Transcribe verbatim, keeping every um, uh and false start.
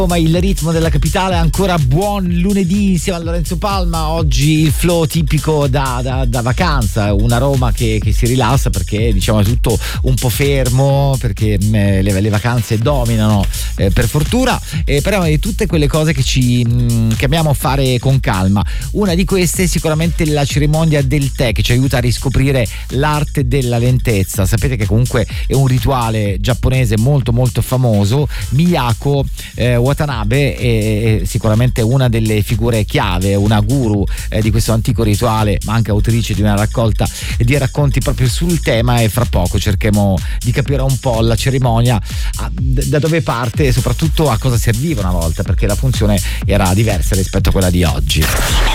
Ma il ritmo della capitale, ancora buon lunedì insieme a Lorenzo Palma. Oggi il flow tipico da, da, da vacanza, una Roma che, che si rilassa perché diciamo è tutto un po' fermo, perché mh, le, le vacanze dominano eh, per fortuna, e parliamo di tutte quelle cose che ci mh, che amiamo fare con calma. Una di queste è sicuramente la cerimonia del tè, che ci aiuta a riscoprire l'arte della lentezza. Sapete che comunque è un rituale giapponese molto molto famoso. Miyako eh, Watanabe è sicuramente una delle figure chiave, una guru eh, di questo antico rituale, ma anche autrice di una raccolta di racconti proprio sul tema, e fra poco cercheremo di capire un po' la cerimonia, a, da dove parte e soprattutto a cosa serviva una volta, perché la funzione era diversa rispetto a quella di oggi.